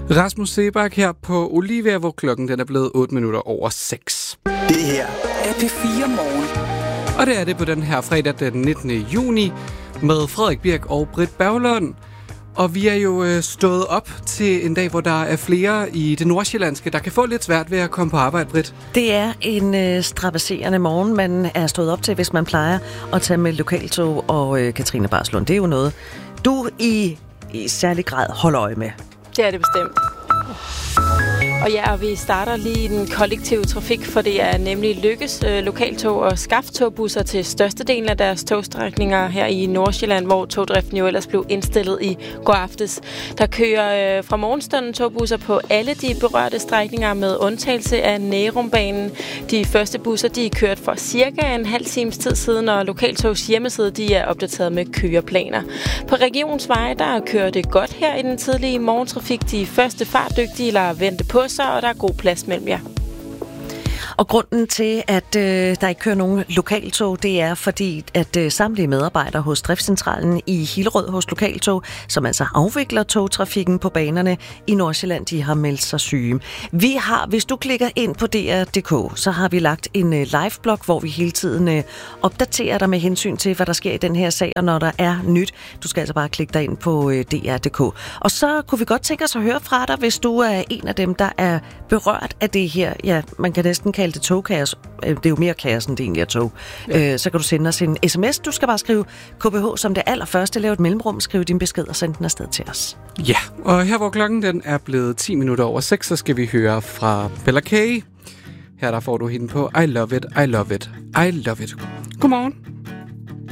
Rasmus Seebach her på Olivia, hvor klokken den er blevet 8 minutter over 6. Det her er P4 Morgen. Og det er det på den her fredag den 19. juni med Frederik Birk og Britt Berglund. Og vi er jo stået op til en dag, hvor der er flere i det nordsjællandske, der kan få lidt svært ved at komme på arbejde, Britt. Det er en strabasserende morgen, man er stået op til, hvis man plejer at tage med lokaltog og Katrine Barslund. Det er jo noget, du i særlig grad holder øje med. Det er det bestemt. Og ja, vi starter lige i den kollektive trafik, for det er nemlig Lykkes lokaltog og skaftogbusser til størstedelen af deres togstrækninger her i Nordsjælland, hvor togdriften jo ellers blev indstillet i går aftes. Der kører fra morgenstunden togbusser på alle de berørte strækninger med undtagelse af Nærumbanen. De første busser de er kørt for cirka en halv times tid siden, og lokaltogs hjemmeside de er opdateret med køreplaner. På regionsveje der kører det godt her i den tidlige morgentrafik. De første fartdygtige lader vente på sig, og der er god plads mellem jer. Og grunden til, at der ikke kører nogen lokaltog, det er fordi, at samtlige medarbejdere hos driftscentralen i Hillerød hos Lokaltog, som altså afvikler togtrafikken på banerne i Nordsjælland, de har meldt sig syge. Vi har, hvis du klikker ind på DR.dk, så har vi lagt en live-blog, hvor vi hele tiden opdaterer dig med hensyn til, hvad der sker i den her sag, og når der er nyt. Du skal altså bare klikke dig ind på DR.dk. Og så kunne vi godt tænke os at høre fra dig, hvis du er en af dem, der er berørt af det her. Ja, man kan næsten kalde det togkaos. Det er jo mere kaos, end det egentlig er tog. Ja. Så kan du sende os en sms. Du skal bare skrive KBH som det allerførste. Lave et mellemrum, skrive din besked og sende den afsted til os. Ja, og her hvor klokken den er blevet 10 minutter over 6, så skal vi høre fra Bella K. Her der får du hende på I Love It, I Love It, I Love It. Godmorgen.